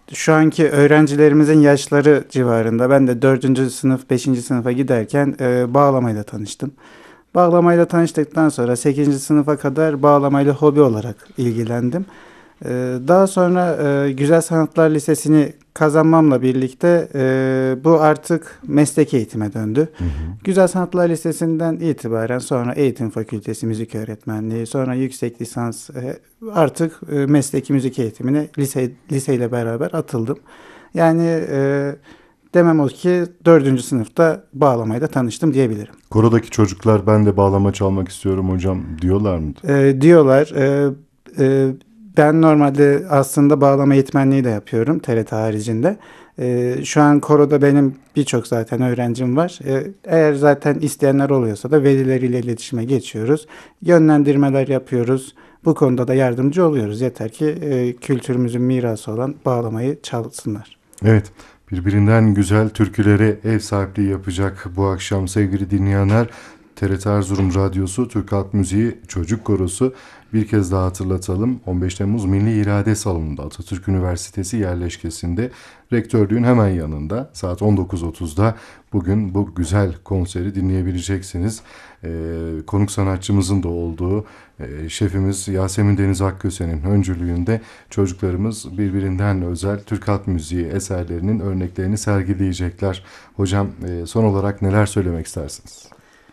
şu anki öğrencilerimizin yaşları civarında. Ben de dördüncü sınıf, beşinci sınıfa giderken bağlamayla tanıştım. Bağlamayla tanıştıktan sonra sekizinci sınıfa kadar bağlamayla hobi olarak ilgilendim. Daha sonra Güzel Sanatlar Lisesi'ni kazanmamla birlikte bu artık mesleki eğitime döndü. Hı hı. Güzel Sanatlar Lisesi'nden itibaren sonra Eğitim Fakültesi Müzik Öğretmenliği, sonra yüksek lisans, artık mesleki müzik eğitimine liseyle beraber atıldım. Yani demem o ki dördüncü sınıfta bağlamayla tanıştım diyebilirim. Korodaki çocuklar ben de bağlama çalmak istiyorum hocam diyorlar mı? Diyorlar. E, Ben normalde aslında bağlama eğitmenliği de yapıyorum TRT haricinde. Şu an koroda benim birçok zaten öğrencim var. Eğer zaten isteyenler oluyorsa da velileriyle iletişime geçiyoruz. Yönlendirmeler yapıyoruz. Bu konuda da yardımcı oluyoruz. Yeter ki kültürümüzün mirası olan bağlamayı çalsınlar. Evet, birbirinden güzel türkülere ev sahipliği yapacak bu akşam sevgili dinleyenler. TRT Erzurum Radyosu Türk Halk Müziği Çocuk Korosu, bir kez daha hatırlatalım. 15 Temmuz Milli İrade Salonu'nda Atatürk Üniversitesi yerleşkesinde, rektörlüğün hemen yanında saat 19.30'da bugün bu güzel konseri dinleyebileceksiniz. Konuk sanatçımızın da olduğu şefimiz Yasemin Deniz Akköse'nin öncülüğünde çocuklarımız birbirinden özel Türk Halk Müziği eserlerinin örneklerini sergileyecekler. Hocam, son olarak neler söylemek istersiniz?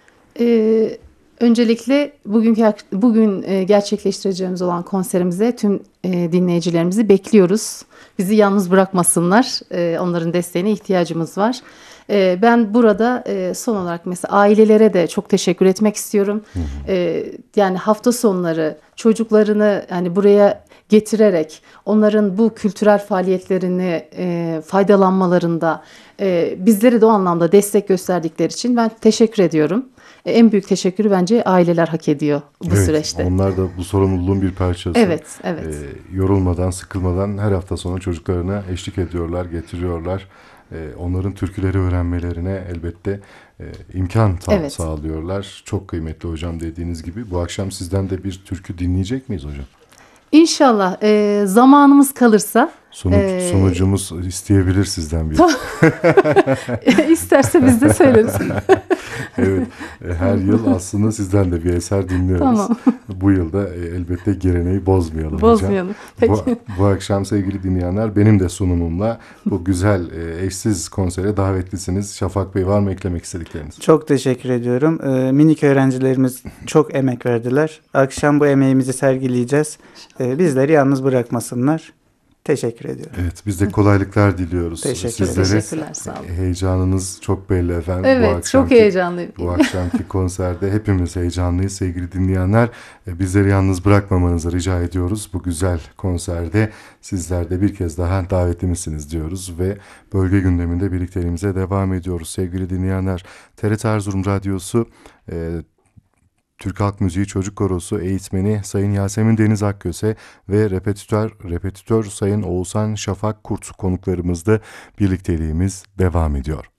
Öncelikle bugün gerçekleştireceğimiz olan konserimize tüm dinleyicilerimizi bekliyoruz. Bizi yalnız bırakmasınlar. Onların desteğine ihtiyacımız var. Ben burada son olarak mesela ailelere de çok teşekkür etmek istiyorum. Yani hafta sonları çocuklarını hani buraya getirerek onların bu kültürel faaliyetlerini faydalanmalarında bizlere de o anlamda destek gösterdikleri için ben teşekkür ediyorum. En büyük teşekkürü bence aileler hak ediyor bu süreçte. Onlar da bu sorumluluğun bir parçası. Evet. Yorulmadan, sıkılmadan her hafta sonu çocuklarına eşlik ediyorlar, getiriyorlar. Onların türküleri öğrenmelerine elbette imkan sağlıyorlar. Çok kıymetli hocam, dediğiniz gibi. Bu akşam sizden de bir türkü dinleyecek miyiz hocam? İnşallah zamanımız kalırsa. Sunucumuz isteyebilir sizden bir. İsterse biz de söyleriz. Evet, her yıl aslında sizden de bir eser dinliyoruz. Tamam. Bu yılda elbette geleneği bozmayalım. Peki. Bu akşam sevgili dinleyenler, benim de sunumumla bu güzel eşsiz konsere davetlisiniz. Şafak Bey, var mı eklemek istedikleriniz? Çok teşekkür ediyorum. Minik öğrencilerimiz çok emek verdiler. Akşam bu emeğimizi sergileyeceğiz. Bizleri yalnız bırakmasınlar. Teşekkür ediyorum. Evet, biz de kolaylıklar diliyoruz. Teşekkürler, sağ olun. Heyecanınız çok belli efendim. Evet, çok heyecanlıyım. Bu akşamki konserde hepimiz heyecanlıyız sevgili dinleyenler. Bizleri yalnız bırakmamanızı rica ediyoruz. Bu güzel konserde sizler de bir kez daha davetlimizsiniz diyoruz ve bölge gündeminde birlikteliğimize devam ediyoruz sevgili dinleyenler. TRT Erzurum Radyosu Türk Halk Müziği Çocuk Korosu eğitmeni Sayın Yasemin Deniz Akköse ve repetitör Sayın Oğuzhan Şafak Kurt konuklarımızda birlikteliğimiz devam ediyor.